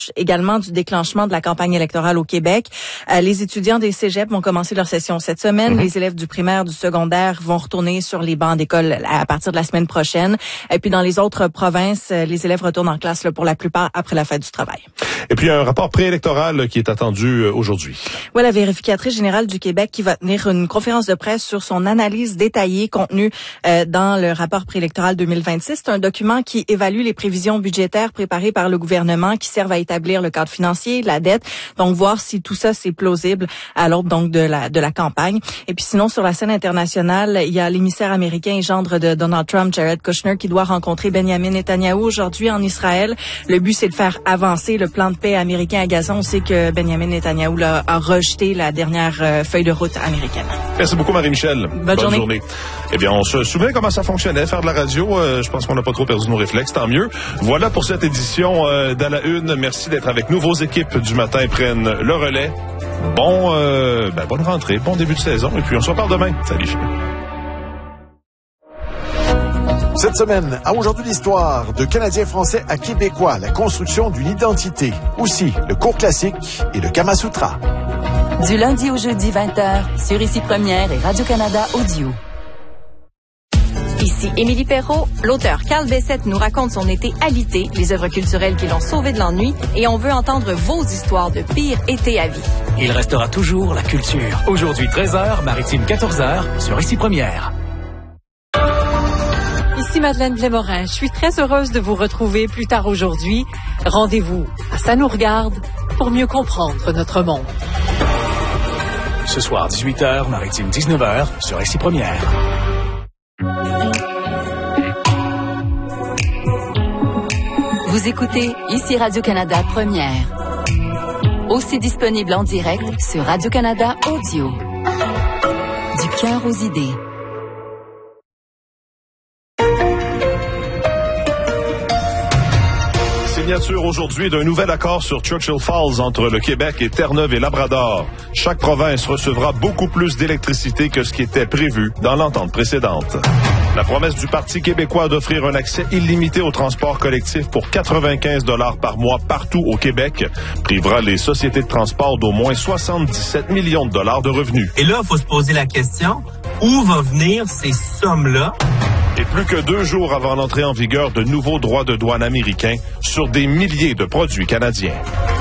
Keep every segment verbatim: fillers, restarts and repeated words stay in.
également du déclenchement de la campagne électorale au Québec. Euh, les étudiants des cégeps vont commencer leur session cette semaine. Mm-hmm. Les élèves du primaire, du secondaire vont retourner sur les bancs d'école à partir de la semaine prochaine. Et puis dans les autres provinces, les élèves retournent en classe là, pour la plupart après la fête du travail. Et puis un rapport préélectoral qui est attendu aujourd'hui. Oui, la vérificatrice générale du Québec qui va tenir une conférence de presse sur son analyse détaillée contenue euh, dans le rapport préélectoral deux mille vingt-six. C'est un document qui évalue les prévisions budgétaires préparées par le gouvernement qui servent à établir le cadre financier, la dette, donc voir si tout ça c'est plausible à l'aube donc de la de la campagne. Et puis sinon sur la scène internationale, il y a l'émissaire américain et gendre de Donald Trump, Jared Kushner, qui doit rencontrer Benjamin Netanyahou aujourd'hui en Israël. Le but c'est de faire avancer le plan de paix américain à Gaza. On sait que Benjamin Netanyahou là, a rejeté la dernière euh, feuille de route américaine. Merci beaucoup Marie-Michel. Bonne, Bonne journée. journée. Eh bien, on se souvient comment ça fonctionnait, faire de la radio. Euh, je pense qu'on n'a pas trop perdu nos réflexes, tant mieux. Voilà pour cette édition euh, d'À la Une. Merci d'être avec nous. Vos équipes du matin prennent le relais. Bon, euh, ben, bonne rentrée, bon début de saison. Et puis, on se reparle demain. Salut. Cette semaine, à Aujourd'hui l'histoire, de Canadiens français à Québécois, la construction d'une identité. Aussi, le cours classique et le Kama Sutra. Du lundi au jeudi vingt heures, sur Ici Première et Radio-Canada Audio. Ici Émilie Perrault. L'auteur Carl Bessette nous raconte son été alité, les œuvres culturelles qui l'ont sauvé de l'ennui, et on veut entendre vos histoires de pire été à vie. Il restera toujours la culture. Aujourd'hui treize heures, Maritime quatorze heures, sur Ici Première. Ici Madeleine Blais-Morin. Je suis très heureuse de vous retrouver plus tard aujourd'hui. Rendez-vous à Ça nous regarde pour mieux comprendre notre monde. Ce soir, dix-huit heures, Maritime dix-neuf heures, sur Ici Première. Vous écoutez Ici Radio-Canada Première. Aussi disponible en direct sur Radio-Canada Audio. Du cœur aux idées. Signature aujourd'hui d'un nouvel accord sur Churchill Falls entre le Québec et Terre-Neuve et Labrador. Chaque province recevra beaucoup plus d'électricité que ce qui était prévu dans l'entente précédente. La promesse du Parti québécois d'offrir un accès illimité au transport collectif pour quatre-vingt-quinze dollars par mois partout au Québec privera les sociétés de transport d'au moins soixante-dix-sept millions de dollars de revenus. Et là, il faut se poser la question, où vont venir ces sommes-là? Et plus que deux jours avant l'entrée en vigueur de nouveaux droits de douane américains sur des milliers de produits canadiens.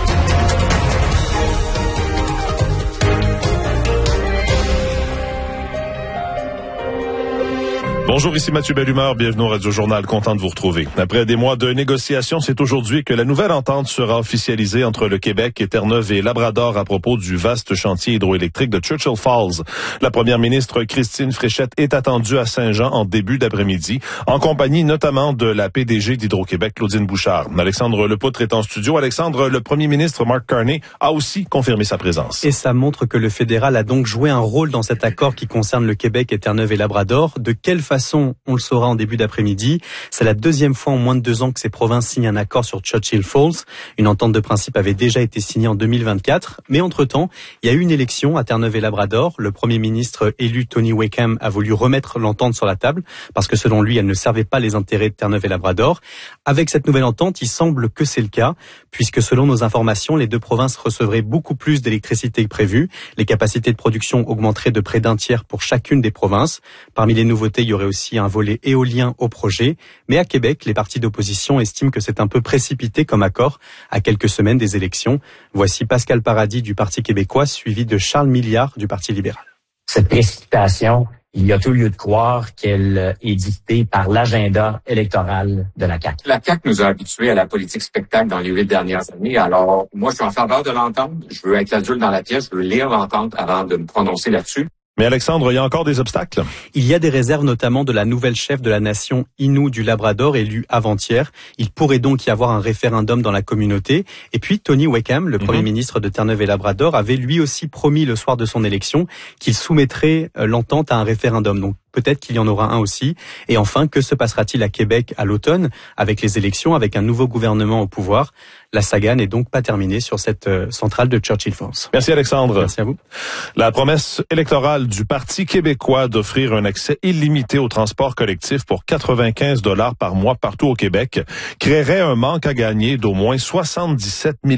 Bonjour, ici Mathieu Bellumeur, bienvenue au Radio-Journal, content de vous retrouver. Après des mois de négociations, c'est aujourd'hui que la nouvelle entente sera officialisée entre le Québec et Terre-Neuve et Labrador à propos du vaste chantier hydroélectrique de Churchill Falls. La première ministre Christine Fréchette est attendue à Saint-Jean en début d'après-midi, en compagnie notamment de la P D G d'Hydro-Québec, Claudine Bouchard. Alexandre Lepoutre est en studio. Alexandre, le premier ministre Mark Carney a aussi confirmé sa présence. Et ça montre que le fédéral a donc joué un rôle dans cet accord qui concerne le Québec et Terre-Neuve et Labrador. De quelle façon on le saura en début d'après-midi. C'est la deuxième fois en moins de deux ans que ces provinces signent un accord sur Churchill Falls. Une entente de principe avait déjà été signée en deux mille vingt-quatre. Mais entre-temps, il y a eu une élection à Terre-Neuve et Labrador. Le premier ministre élu Tony Wakeham a voulu remettre l'entente sur la table parce que selon lui, elle ne servait pas les intérêts de Terre-Neuve et Labrador. Avec cette nouvelle entente, il semble que c'est le cas puisque selon nos informations, les deux provinces recevraient beaucoup plus d'électricité que prévu. Les capacités de production augmenteraient de près d'un tiers pour chacune des provinces. Parmi les nouveautés, il y aurait aussi un volet éolien au projet. Mais à Québec, les partis d'opposition estiment que c'est un peu précipité comme accord à quelques semaines des élections. Voici Pascal Paradis du Parti québécois, suivi de Charles Milliard du Parti libéral. Cette précipitation, il y a tout lieu de croire qu'elle est dictée par l'agenda électoral de la C A Q. La C A Q nous a habitués à la politique spectacle dans les huit dernières années. Alors, moi, je suis en faveur de l'entente. Je veux être l'adulte dans la pièce. Je veux lire l'entente avant de me prononcer là-dessus. Mais Alexandre, il y a encore des obstacles. Il y a des réserves notamment de la nouvelle chef de la nation Innu du Labrador élue avant-hier. Il pourrait donc y avoir un référendum dans la communauté. Et puis Tony Wakeham, le mm-hmm. premier ministre de Terre-Neuve et Labrador, avait lui aussi promis le soir de son élection qu'il soumettrait l'entente à un référendum. Donc peut-être qu'il y en aura un aussi. Et enfin, que se passera-t-il à Québec à l'automne avec les élections, avec un nouveau gouvernement au pouvoir? La saga n'est donc pas terminée sur cette centrale de Churchill Falls. Merci Alexandre. Merci à vous. La promesse électorale du Parti québécois d'offrir un accès illimité au transport collectif pour quatre-vingt-quinze dollars par mois partout au Québec créerait un manque à gagner d'au moins soixante-dix-sept millions